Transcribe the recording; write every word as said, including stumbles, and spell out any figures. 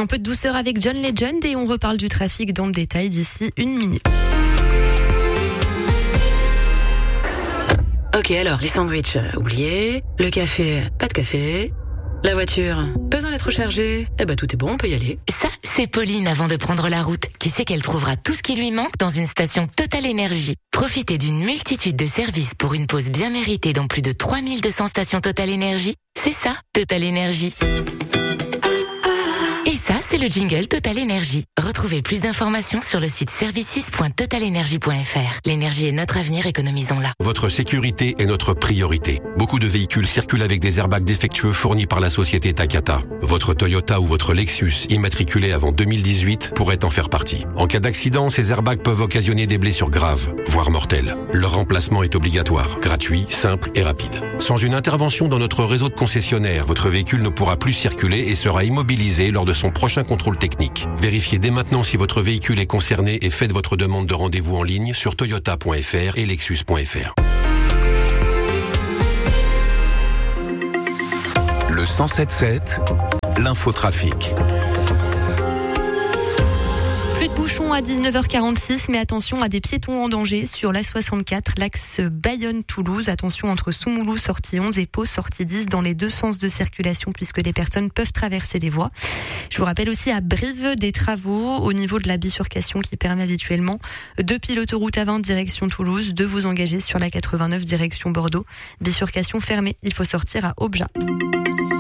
Un peu de douceur avec John Legend et on reparle du trafic dans le détail d'ici une minute. Ok, alors, les sandwichs, euh, oubliez. Le café, pas de café. La voiture, besoin d'être rechargée. Eh ben, tout est bon, on peut y aller. Ça, c'est Pauline avant de prendre la route, qui sait qu'elle trouvera tout ce qui lui manque dans une station Total Énergie. Profitez d'une multitude de services pour une pause bien méritée dans plus de trois mille deux cents stations Total Énergie. C'est ça, Total Énergie. Et ça, c'est le jingle Total Énergie. Retrouvez plus d'informations sur le site services point total énergie point f r. L'énergie est notre avenir, économisons-la. Votre sécurité est notre priorité. Beaucoup de véhicules circulent avec des airbags défectueux fournis par la société Takata. Votre Toyota ou votre Lexus immatriculé avant deux mille dix-huit pourrait en faire partie. En cas d'accident, ces airbags peuvent occasionner des blessures graves, voire mortelles. Leur remplacement est obligatoire, gratuit, simple et rapide. Sans une intervention dans notre réseau de concessionnaires, votre véhicule ne pourra plus circuler et sera immobilisé lors de son prochain contrôle technique. Vérifiez dès maintenant si votre véhicule est concerné et faites votre demande de rendez-vous en ligne sur toyota point f r et lexus point f r. Le cent sept sept, l'infotrafic. Plus de bouchons à dix-neuf heures quarante-six, mais attention à des piétons en danger sur l'A soixante-quatre, l'axe Bayonne-Toulouse. Attention entre Soumoulou, sortie onze et Pau, sortie dix, dans les deux sens de circulation, puisque les personnes peuvent traverser les voies. Je vous rappelle aussi à Brive des travaux au niveau de la bifurcation qui permet habituellement, depuis l'autoroute A vingt direction Toulouse, de vous engager sur la quatre-vingt-neuf direction Bordeaux. Bifurcation fermée, il faut sortir à Objat.